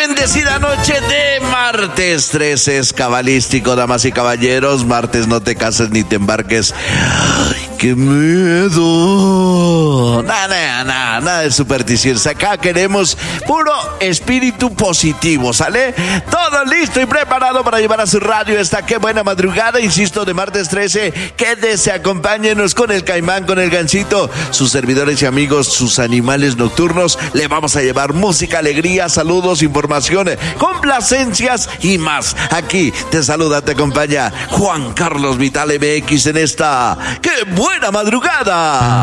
bendecida noche de martes 13 es cabalístico, damas y caballeros. Martes, no te cases ni te embarques. ¡Ay, qué miedo! Nada de supersticiones. Acá queremos puro espíritu positivo, ¿sale? Todo listo y preparado para llevar a su radio esta qué buena madrugada, insisto, de martes 13. Quédese, acompáñenos con el Caimán, con el Gansito, sus servidores y amigos, sus animales nocturnos. Le vamos a llevar música, alegría, saludos, información, complacencias y más. Aquí te saluda, te acompaña Juan Carlos Vital MX en esta ¡qué buena madrugada!